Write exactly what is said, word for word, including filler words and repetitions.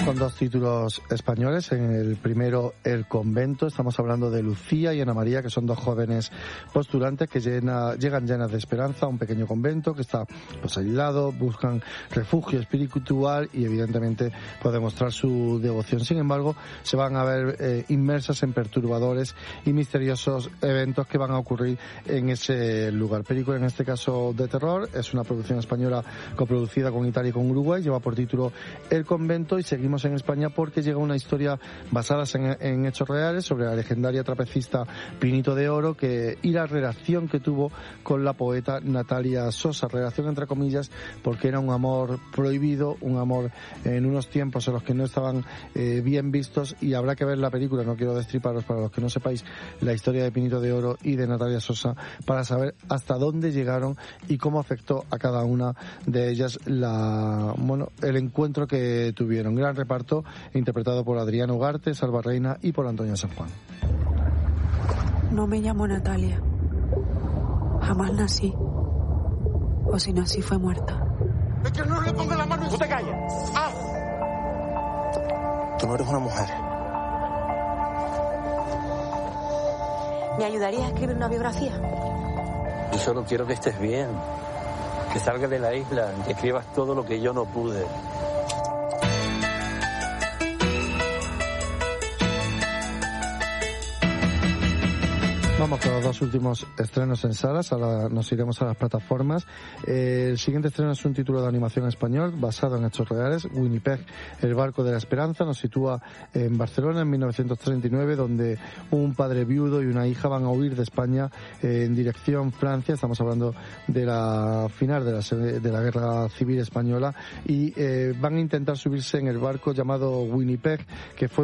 Son dos títulos españoles. En el primero, El convento. Estamos hablando de Lucía y Ana María, que son dos jóvenes postulantes que llena, llegan llenas de esperanza a un pequeño convento que está pues aislado, buscan refugio espiritual y evidentemente pues demostrar su devoción. Sin embargo, se van a ver eh, inmersas en perturbadores y misteriosos eventos que van a ocurrir en ese lugar. Película en este caso de terror, es una producción española coproducida con Italia y con Uruguay, lleva por título El convento, y seguimos en España porque llega una historia basada en, en hechos reales sobre la legendaria trapecista Pinito de Oro que, y la relación que tuvo con la poeta Natalia Sosa, relación entre comillas porque era un amor prohibido, un amor en unos tiempos en los que no estaban eh, bien vistos, y habrá que ver la película, no quiero destriparos para los que no sepáis la historia de Pinito de Oro y de Natalia Sosa para saber hasta dónde llegaron y cómo afectó a cada una de ellas la bueno el encuentro que tuvieron. Gran reparto interpretado por Adrián Ugarte, Salva Reina y por Antonio San Juan. No me llamo Natalia. Jamás nací. O si nací fue muerta. ¡Es que no le ponga la mano! ¡Tú te calles! ¡Ah! Tú no eres una mujer. ¿Me ayudarías a escribir una biografía? Y solo quiero que estés bien, que salgas de la isla, que escribas todo lo que yo no pude. Vamos con los dos últimos estrenos en salas, ahora nos iremos a las plataformas. Eh, el siguiente estreno es un título de animación español basado en hechos reales, Winnipeg, el barco de la esperanza. Nos sitúa en Barcelona en mil novecientos treinta y nueve, donde un padre viudo y una hija van a huir de España eh, en dirección Francia. Estamos hablando de la final de la, de la Guerra Civil Española, y eh, van a intentar subirse en el barco llamado Winnipeg, que fue